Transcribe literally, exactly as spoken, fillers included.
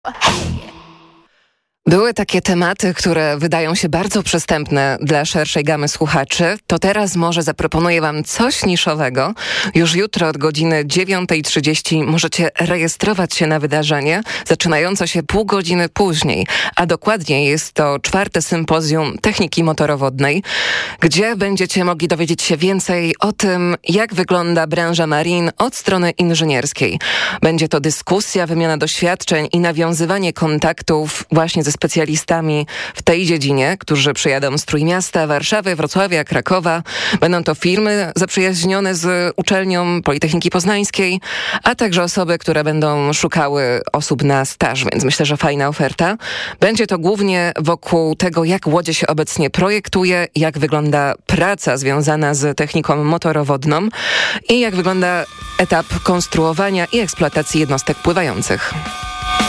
Były takie tematy, które wydają się bardzo przystępne dla szerszej gamy słuchaczy. To teraz może zaproponuję wam coś niszowego. Już jutro od godziny dziewiąta trzydzieści możecie rejestrować się na wydarzenie, zaczynające się pół godziny później. A dokładniej jest to czwarte sympozjum techniki motorowodnej, gdzie będziecie mogli dowiedzieć się więcej o tym, jak wygląda branża marin od strony inżynierskiej. Będzie to dyskusja, wymiana doświadczeń i nawiązywanie kontaktów właśnie ze specjalistami w tej dziedzinie, którzy przyjadą z Trójmiasta, Warszawy, Wrocławia, Krakowa. Będą to firmy zaprzyjaźnione z uczelnią Politechniki Poznańskiej, a także osoby, które będą szukały osób na staż, więc myślę, że fajna oferta. Będzie to głównie wokół tego, jak łodzie się obecnie projektuje, jak wygląda praca związana z techniką motorowodną i jak wygląda etap konstruowania i eksploatacji jednostek pływających.